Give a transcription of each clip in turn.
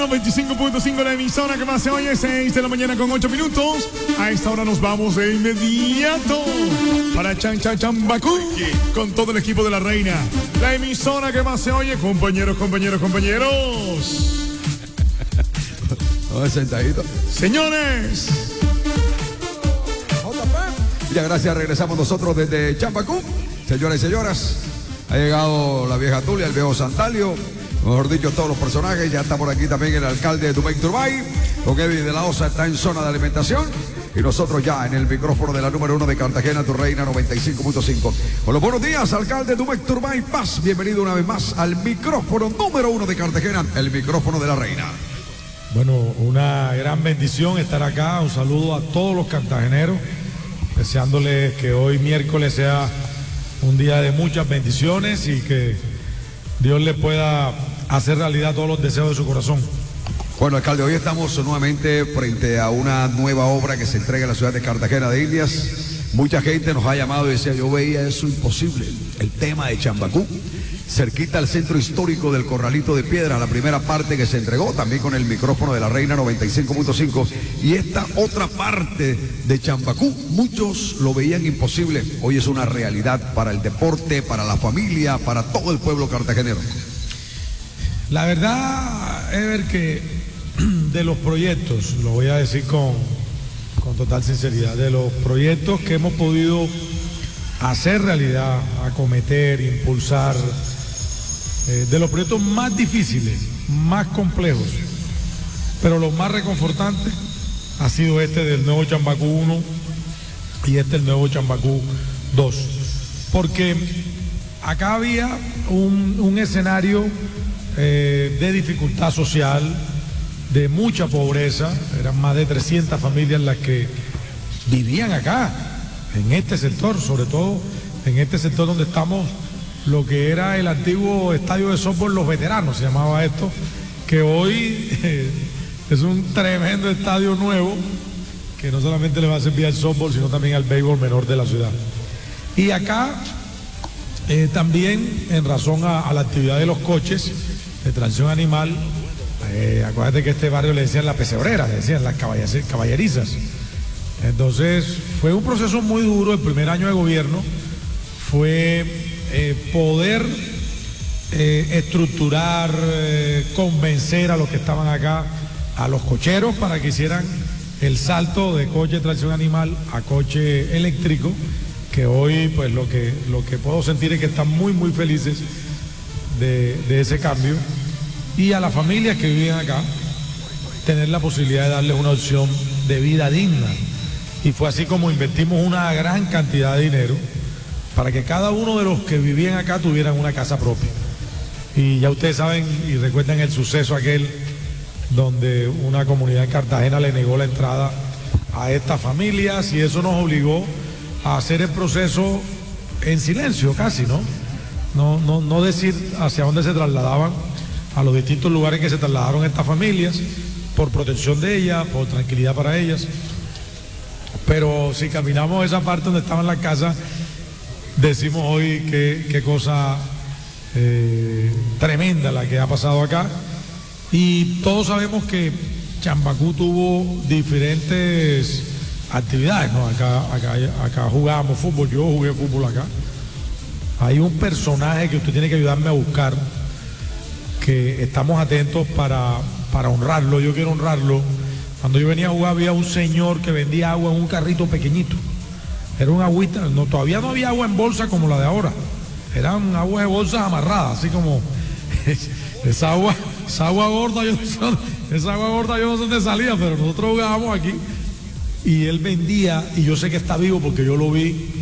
95.5, la emisora que más se oye, 6 de la mañana con 8 minutos. A esta hora nos vamos de inmediato para Chambacú con todo el equipo de la Reina. La emisora que más se oye, compañeros. Sentadito. Señores. Muchas gracias, regresamos nosotros desde Chambacú. Señoras y señoras, ha llegado la vieja Tulia, el viejo Santalio, mejor dicho, todos los personajes. Ya está por aquí también el alcalde de Dumec Turbay, don Evi de la Osa, está en zona de alimentación. Y nosotros ya en el micrófono de la número 1 de Cartagena, tu Reina 95.5. Con los buenos días, alcalde Dumec Turbay Paz. Bienvenido una vez más al micrófono número 1 de Cartagena, el micrófono de la Reina. Bueno, una gran bendición estar acá. Un saludo a todos los cartageneros, deseándoles que hoy miércoles sea un día de muchas bendiciones y que Dios le pueda hacer realidad todos los deseos de su corazón. Bueno, alcalde, hoy estamos nuevamente frente a una nueva obra que se entrega en la ciudad de Cartagena de Indias. Mucha gente nos ha llamado y decía, yo veía eso imposible, el tema de Chambacú, cerquita al centro histórico del Corralito de Piedra, la primera parte que se entregó, también con el micrófono de la Reina 95.5, y esta otra parte de Chambacú, muchos lo veían imposible, hoy es una realidad para el deporte, para la familia, para todo el pueblo cartagenero. La verdad, Ever, que de los proyectos, lo voy a decir con total sinceridad, de los proyectos que hemos podido hacer realidad, acometer, impulsar, de los proyectos más difíciles, más complejos, pero lo más reconfortante ha sido este del nuevo Chambacú 1 y el nuevo Chambacú 2, porque acá había un escenario de dificultad social, de mucha pobreza. Eran más de 300 familias las que vivían acá, en este sector, sobre todo en este sector donde estamos, lo que era el antiguo estadio de softball Los Veteranos, se llamaba esto, que hoy es un tremendo estadio nuevo, que no solamente le va a servir al softball, sino también al béisbol menor de la ciudad. Y acá también, en razón a la actividad de los coches de tracción animal, acuérdate que este barrio le decían la pesebrera, le decían las caballerizas. Entonces fue un proceso muy duro. El primer año de gobierno fue poder estructurar, convencer a los que estaban acá, a los cocheros, para que hicieran el salto de coche de tracción animal a coche eléctrico, que hoy pues lo que puedo sentir es que están muy felices de ese cambio. Y a las familias que viven acá, tener la posibilidad de darles una opción de vida digna. Y fue así como invertimos una gran cantidad de dinero para que cada uno de los que vivían acá tuvieran una casa propia. Y ya ustedes saben y recuerdan el suceso aquel donde una comunidad en Cartagena le negó la entrada a estas familias, y eso nos obligó a hacer el proceso en silencio casi, ¿no? No decir hacia dónde se trasladaban, a los distintos lugares que se trasladaron estas familias, por protección de ellas, por tranquilidad para ellas. Pero si caminamos esa parte donde estaban las casas, decimos hoy qué cosa tremenda la que ha pasado acá. Y todos sabemos que Chambacú tuvo diferentes actividades, ¿no? Acá jugábamos fútbol, yo jugué fútbol acá. Hay un personaje que usted tiene que ayudarme a buscar, que estamos atentos para honrarlo. Yo quiero honrarlo. Cuando yo venía a jugar había un señor que vendía agua en un carrito pequeñito. Era un agüita, todavía no había agua en bolsa como la de ahora. Eran aguas de bolsas amarradas, así como esa agua gorda, yo no sé dónde salía, pero nosotros jugábamos aquí. Y él vendía, y yo sé que está vivo porque yo lo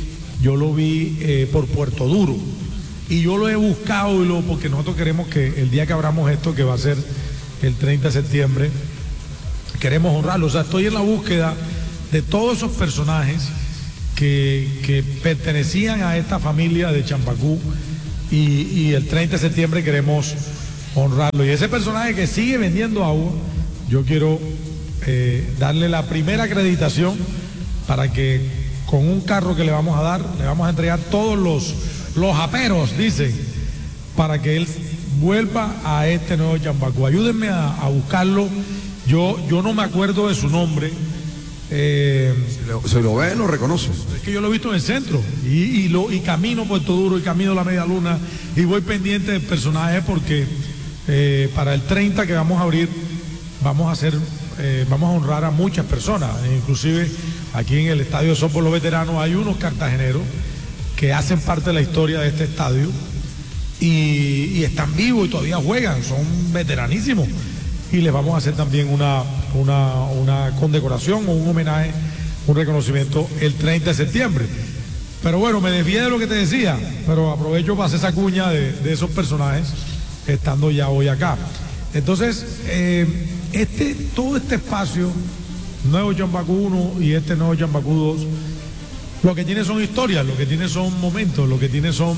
vi por Puerto Duro. Y yo lo he buscado porque nosotros queremos que el día que abramos esto, que va a ser el 30 de septiembre, queremos honrarlo. O sea, estoy en la búsqueda de todos esos personajes que pertenecían a esta familia de Chambacú, y el 30 de septiembre queremos honrarlo. Y ese personaje que sigue vendiendo agua, yo quiero darle la primera acreditación para que con un carro que le vamos a dar, le vamos a entregar todos los aperos, dicen, para que él vuelva a este nuevo Chambacú. Ayúdenme a buscarlo. Yo no me acuerdo de su nombre. Si lo ve, lo reconoce. Es que yo lo he visto en el centro y camino Puerto Duro y camino la Media Luna y voy pendiente del personaje porque para el 30 que vamos a abrir vamos a honrar a muchas personas, inclusive aquí en el Estadio de Softball Los Veteranos hay unos cartageneros que hacen parte de la historia de este estadio y están vivos y todavía juegan, son veteranísimos y les vamos a hacer también una condecoración o un homenaje, un reconocimiento el 30 de septiembre. Pero bueno, me desvié de lo que te decía, pero aprovecho para hacer esa cuña de esos personajes estando ya hoy acá. Entonces, todo este espacio, Nuevo Chambacú 1 y este Nuevo Chambacú 2, lo que tiene son historias, lo que tiene son momentos, lo que tiene son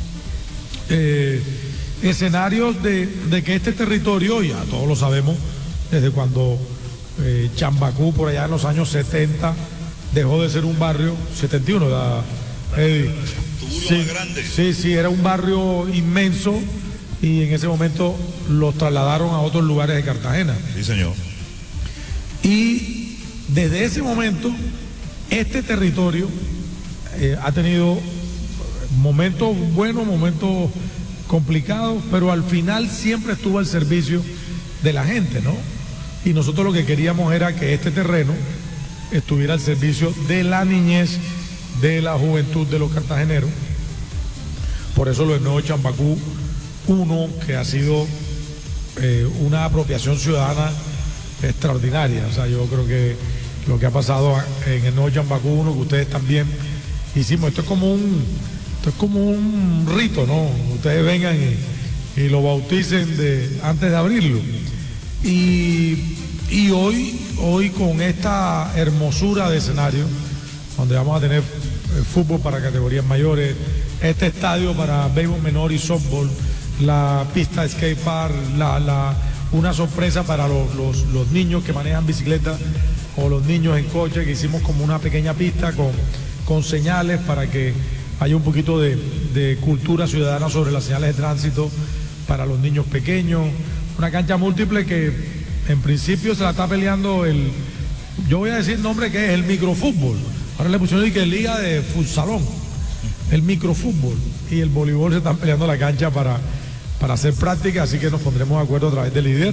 escenarios de que este territorio, ya todos lo sabemos, desde cuando Chambacú, por allá en los años 70, dejó de ser un barrio, 71, ¿verdad, Eddie? Sí, era un barrio inmenso y en ese momento los trasladaron a otros lugares de Cartagena. Sí, señor. Y desde ese momento, este territorio ha tenido momentos buenos, momentos complicados, pero al final siempre estuvo al servicio de la gente, ¿no? Y nosotros lo que queríamos era que este terreno estuviera al servicio de la niñez, de la juventud de los cartageneros. Por eso lo del Nuevo Chambacú 1, que ha sido una apropiación ciudadana extraordinaria. O sea, yo creo que lo que ha pasado en el Nuevo Chambacú 1, que ustedes también hicimos, esto es como un rito, ¿no? Ustedes vengan y lo bauticen antes de abrirlo. Y hoy con esta hermosura de escenario, donde vamos a tener fútbol para categorías mayores, este estadio para béisbol menor y softball, la pista de skate park, una sorpresa para los niños que manejan bicicleta o los niños en coche, que hicimos como una pequeña pista con señales para que haya un poquito de cultura ciudadana sobre las señales de tránsito para los niños pequeños, una cancha múltiple que en principio se la está peleando yo voy a decir el nombre que es el microfútbol, ahora le pusieron que liga de futsalón, el microfútbol y el voleibol se están peleando la cancha para hacer práctica, así que nos pondremos de acuerdo a través del líder.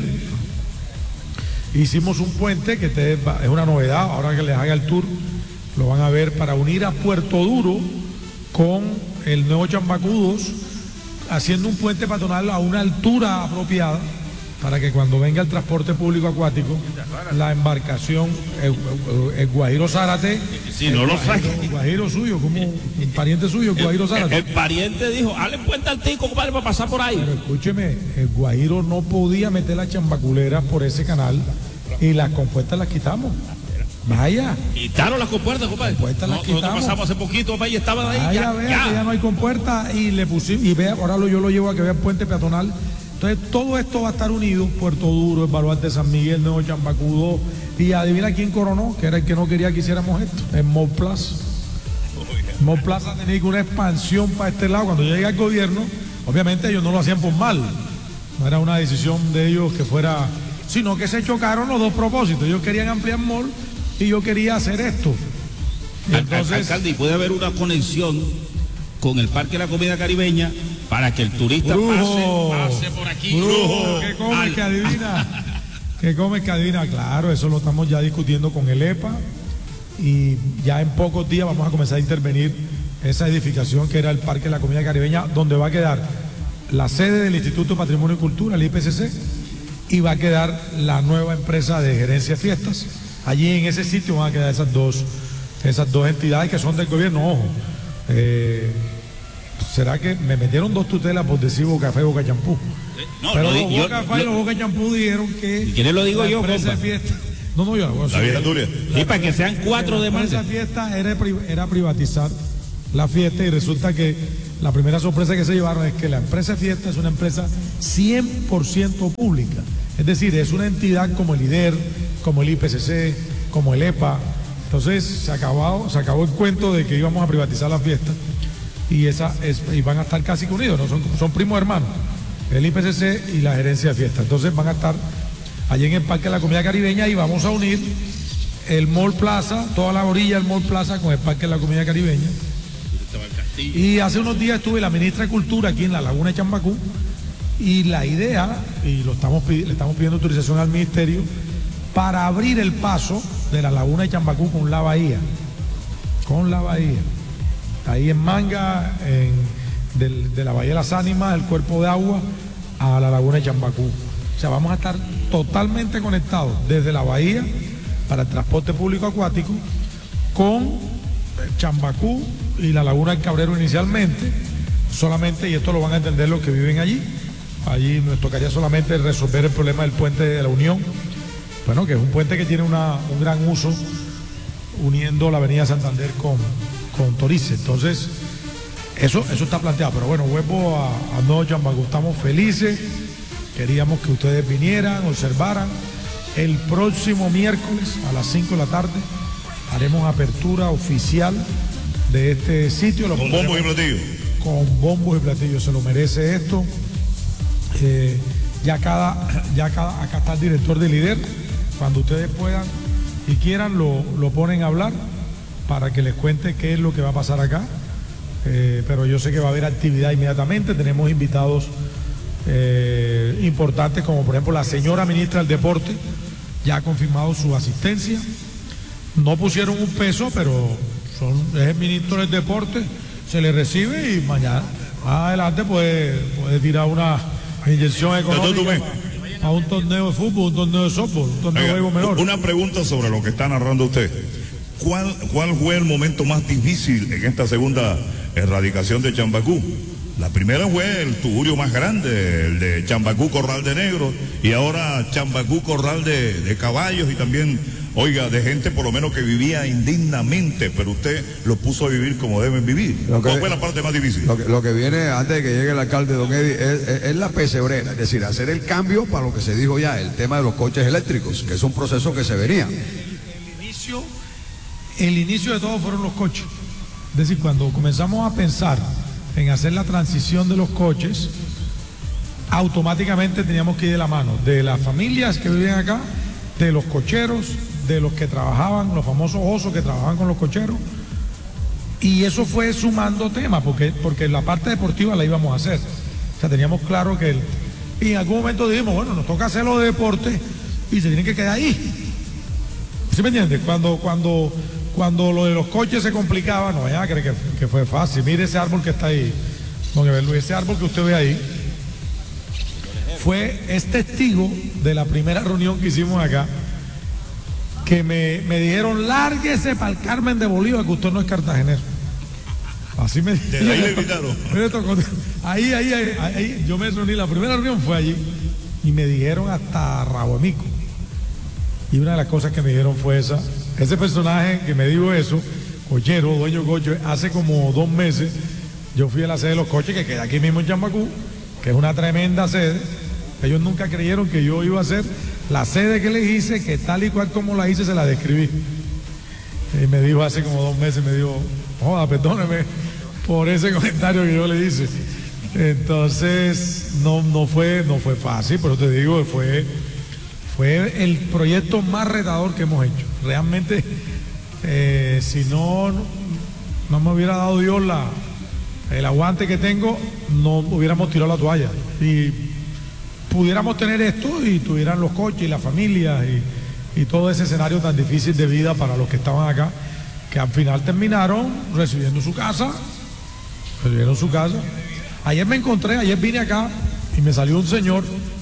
Hicimos un puente que es una novedad, ahora que les haga el tour lo van a ver, para unir a Puerto Duro con el Nuevo Chambacú 2, haciendo un puente peatonal a una altura apropiada para que cuando venga el transporte público acuático, la embarcación, el Guajiro Zárate, si no lo saque. El Guajiro suyo, como un pariente suyo, el Guajiro Zárate. El pariente dijo, hale puente al tico, compadre, para pasar por ahí. Pero escúcheme, el Guajiro no podía meter las chambaculeras por ese canal y las compuestas las quitamos. Vaya. Quitaron las compuertas, compadre. Nosotros pasamos hace poquito, compadre, y estaban ahí. Vaya, vea que ya no hay compuertas y le pusimos, y vea, ahora yo lo llevo a que vea el puente peatonal. Entonces todo esto va a estar unido, Puerto Duro, el Baluarte de San Miguel, Nuevo Chambacú 2, y adivina quién coronó, que era el que no quería que hiciéramos esto, el Mall Plaza. Mall Plaza tenía una expansión para este lado. Cuando llegué al gobierno, obviamente ellos no lo hacían por mal, no era una decisión de ellos que fuera, sino que se chocaron los dos propósitos. Ellos querían ampliar Mall y yo quería hacer esto. Y entonces, alcalde, y puede haber una conexión con el Parque de la Comida Caribeña para que el turista pase por aquí. Brujo, que come, que adivina. Que come, que adivina. Claro, eso lo estamos ya discutiendo con el EPA y ya en pocos días vamos a comenzar a intervenir esa edificación que era el Parque de la Comida Caribeña, donde va a quedar la sede del Instituto de Patrimonio y Cultura, el IPCC, y va a quedar la nueva empresa de gerencia de fiestas. Allí en ese sitio van a quedar esas dos entidades que son del gobierno. Ojo, ¿será que me metieron dos tutelas por decir Bocafé y Boca Champú? No, pero los Bocafé y los Boca Champú dijeron que... ¿Quién lo digo yo, empresa de fiesta, no, yo. La vieja Turia. Y para que sean cuatro de más. La fiesta era privatizar la fiesta y resulta que la primera sorpresa que se llevaron es que la empresa de fiesta es una empresa 100% pública. Es decir, es una entidad como el IDER, como el IPCC, como el EPA. Entonces se acabó el cuento de que íbamos a privatizar la fiesta y van a estar casi unidos, ¿no? Son primos hermanos. el IPCC y la gerencia de fiesta. Entonces van a estar allí en el Parque de la Comida Caribeña y vamos a unir el Mall Plaza, toda la orilla del Mall Plaza con el Parque de la Comida Caribeña. Y hace unos días estuve la ministra de Cultura aquí en la Laguna de Chambacú y la idea, y le estamos pidiendo autorización al ministerio, para abrir el paso de la Laguna de Chambacú con la bahía. Ahí en Manga, de la Bahía de las Ánimas, el cuerpo de agua, a la Laguna de Chambacú. O sea, vamos a estar totalmente conectados desde la bahía para el transporte público acuático con Chambacú y la Laguna del Cabrero inicialmente, solamente, y esto lo van a entender los que viven allí. Allí nos tocaría solamente resolver el problema del puente de la Unión, bueno, que es un puente que tiene un gran uso uniendo la avenida Santander con Torice. Entonces, eso está planteado. Pero bueno, vuelvo a Nuevo Chambacú. Estamos felices. Queríamos que ustedes vinieran, observaran. El próximo miércoles a las 5 de la tarde haremos apertura oficial de este sitio. Con bombos y platillos. Con bombos y platillos. Se lo merece esto. Acá está el director de líder. Cuando ustedes puedan y quieran lo ponen a hablar para que les cuente qué es lo que va a pasar acá. Pero yo sé que va a haber actividad inmediatamente. Tenemos invitados importantes, como por ejemplo la señora ministra del Deporte, ya ha confirmado su asistencia. No pusieron un peso, pero es el ministro del Deporte, se le recibe y mañana más adelante puede tirar una inyección económica a un torneo de fútbol, un torneo de softball, un torneo de juego menor. Una pregunta sobre lo que está narrando usted. ¿Cuál fue el momento más difícil en esta segunda erradicación de Chambacú? La primera fue el tugurio más grande, el de Chambacú Corral de Negros, y ahora Chambacú Corral de Caballos, y también, oiga, de gente por lo menos que vivía indignamente, pero usted lo puso a vivir como deben vivir. ¿Cuál fue la parte más difícil? Lo que viene antes de que llegue el alcalde, don Eddie, es la pesebrera, es decir, hacer el cambio para lo que se dijo ya, el tema de los coches eléctricos, que es un proceso que se venía. El inicio de todo fueron los coches. Es decir, cuando comenzamos a pensar en hacer la transición de los coches, automáticamente teníamos que ir de la mano de las familias que viven acá, de los cocheros, de los que trabajaban, los famosos osos que trabajaban con los cocheros, y eso fue sumando temas, porque la parte deportiva la íbamos a hacer. O sea, teníamos claro que y en algún momento dijimos, bueno, nos toca hacerlo de deporte y se tienen que quedar ahí. ¿Sí me entiendes? Cuando lo de los coches se complicaba, no vaya a creer que fue fácil. Mire ese árbol que está ahí, don Eberlu, ese árbol que usted ve ahí, es testigo de la primera reunión que hicimos acá, que me dijeron, lárguese para el Carmen de Bolívar, que usted no es cartagenero. Así me dijeron. Ahí le invitaron. Ahí, yo me reuní, la primera reunión fue allí, y me dijeron hasta Rabomico. Y una de las cosas que me dijeron fue esa. Ese personaje que me dijo eso, cochero, dueño de coche, hace como 2 meses, yo fui a la sede de los coches que queda aquí mismo en Chambacú, que es una tremenda sede. Ellos nunca creyeron que yo iba a hacer la sede que les hice, que tal y cual como la hice se la describí. Y me dijo hace como 2 meses, me dijo, joda, perdóneme por ese comentario que yo le hice. Entonces, no fue fácil, pero te digo, fue el proyecto más retador que hemos hecho. Realmente, si no me hubiera dado Dios el aguante que tengo, no hubiéramos tirado la toalla. Y pudiéramos tener esto y tuvieran los coches y las familias y todo ese escenario tan difícil de vida para los que estaban acá, que al final terminaron recibiendo su casa. Ayer vine acá y me salió un señor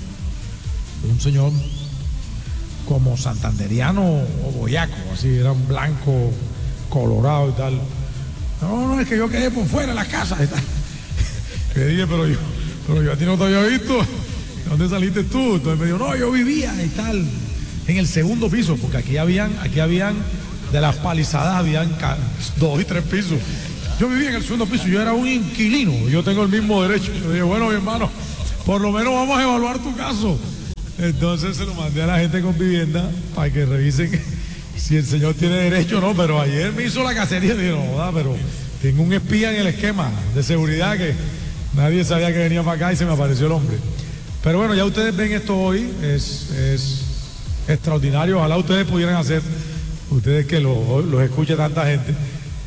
como santanderiano o boyaco, así, era un blanco, colorado y tal. No, es que yo quedé por fuera de la casa y tal. Le dije, pero yo a ti no te había visto. ¿De dónde saliste tú? Entonces me dijo, no, yo vivía y tal, en el segundo piso, porque aquí habían de las palizadas, habían 2 y 3 pisos. Yo vivía en el segundo piso, yo era un inquilino, yo tengo el mismo derecho. Yo dije, bueno, mi hermano, por lo menos vamos a evaluar tu caso. Entonces se lo mandé a la gente con vivienda para que revisen si el señor tiene derecho o no, pero ayer me hizo la cacería y dije, no, pero tengo un espía en el esquema de seguridad Nadie sabía que venía para acá y se me apareció el hombre. Pero bueno, ya ustedes ven esto hoy, es extraordinario. Ojalá ustedes pudieran hacer, ustedes que los escuche tanta gente.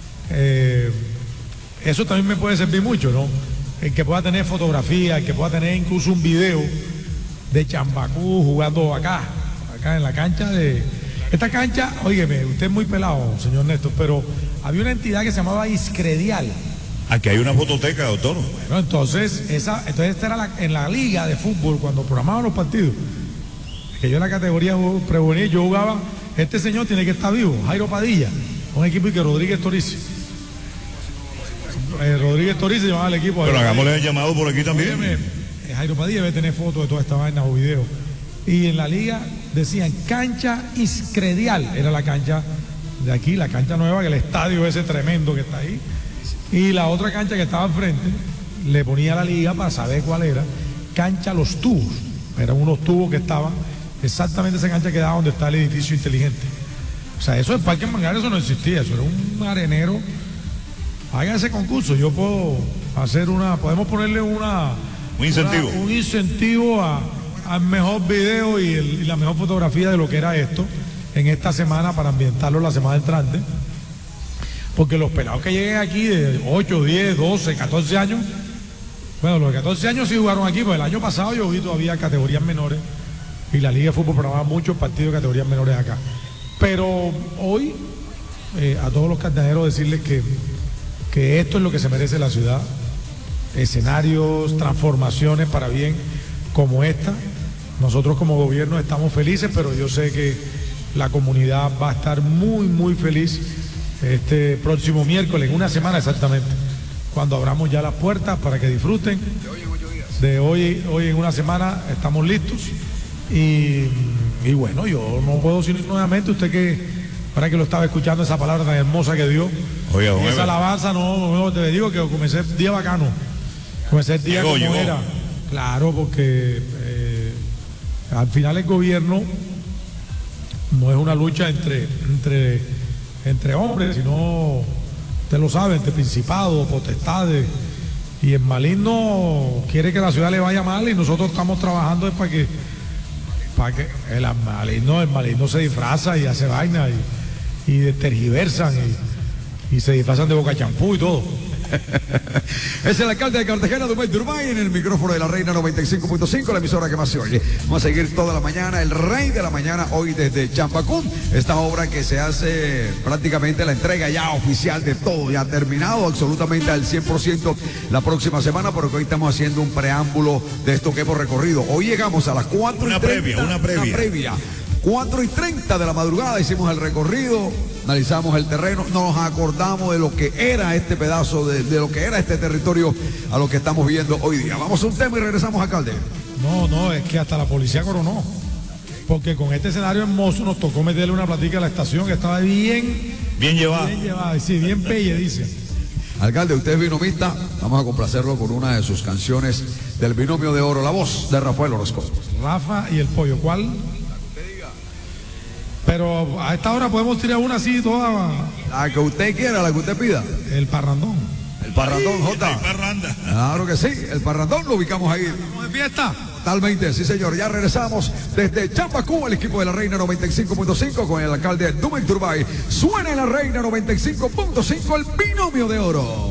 Eso también me puede servir mucho, ¿no? El que pueda tener fotografía, el que pueda tener incluso un video de Chambacú jugando acá en la cancha de... Esta cancha, óigeme, usted es muy pelado, señor Néstor, pero había una entidad que se llamaba Iscredial. Aquí hay una fototeca, doctor. Bueno, entonces esta era en la liga de fútbol, cuando programaban los partidos, que yo en la categoría prevenir, yo jugaba, este señor tiene que estar vivo, Jairo Padilla, un equipo que Rodríguez Torici. Rodríguez Torici llamaba al equipo. Pero hagámosle el llamado por aquí también. Óyeme, Jairo Padilla debe tener fotos de toda esta vaina o videos. Y en la liga decían cancha Iscredial, era la cancha de aquí, la cancha nueva, que el estadio ese tremendo que está ahí. Y la otra cancha que estaba enfrente, le ponía a la liga para saber cuál era, cancha Los Tubos. Eran unos tubos que estaban, exactamente esa cancha quedaba donde está el edificio inteligente. O sea, eso del Parque Mangar, eso no existía, eso era un arenero. Hagan ese concurso, yo puedo hacer podemos ponerle un incentivo al mejor video y la mejor fotografía de lo que era esto en esta semana para ambientarlo la semana entrante. Porque los pelados que lleguen aquí de 8, 10, 12, 14 años, bueno, los de 14 años sí jugaron aquí, pues el año pasado yo vi todavía categorías menores y la Liga de Fútbol programaba muchos partidos de categorías menores acá. Pero hoy, a todos los cartageneros decirles que esto es lo que se merece la ciudad, escenarios, transformaciones para bien como esta. Nosotros como gobierno estamos felices, pero yo sé que la comunidad va a estar muy, muy feliz este próximo miércoles, en una semana exactamente, cuando abramos ya las puertas para que disfruten. De hoy en una semana estamos listos y bueno, yo no puedo decir nuevamente, usted que para que lo estaba escuchando, esa palabra tan hermosa que dio, y esa alabanza, no, te digo que comencé el día bacano, comencé el día como era, claro, porque al final el gobierno no es una lucha entre hombres, sino, usted lo sabe, entre principados, potestades, y el maligno quiere que la ciudad le vaya mal y nosotros estamos trabajando para que el maligno se disfraza y hace vaina y tergiversan y se disfrazan de boca champú y todo. Es el alcalde de Cartagena, Dumay Turbay, en el micrófono de la Reina 95.5, la emisora que más se oye. Vamos a seguir toda la mañana, el rey de la mañana, hoy desde Chambacú. Esta obra que se hace prácticamente la entrega ya oficial de todo, ya terminado absolutamente al 100% la próxima semana, porque hoy estamos haciendo un preámbulo de esto que hemos recorrido. Hoy llegamos a las 4:30. Una previa. 4:30 de la madrugada hicimos el recorrido, analizamos el terreno, nos acordamos de lo que era este pedazo, de lo que era este territorio a lo que estamos viendo hoy día. Vamos a un tema y regresamos, alcalde. No, es que hasta la policía coronó, porque con este escenario hermoso nos tocó meterle una platica a la estación que estaba bien llevada, sí, bien pelle, dice. Alcalde, usted es binomista, vamos a complacerlo con una de sus canciones del Binomio de Oro, la voz de Rafael Orozco. Rafa y el Pollo, ¿cuál? Pero a esta hora podemos tirar una así toda. La que usted quiera, la que usted pida. El parrandón. El parrandón, Jota. El parranda. Claro que sí, el parrandón lo ubicamos ahí. ¿Estamos de fiesta? Totalmente, sí señor. Ya regresamos desde Chambacú, el equipo de la Reina 95.5 con el alcalde Dumay Turbay. Suena en la Reina 95.5 el Binomio de Oro.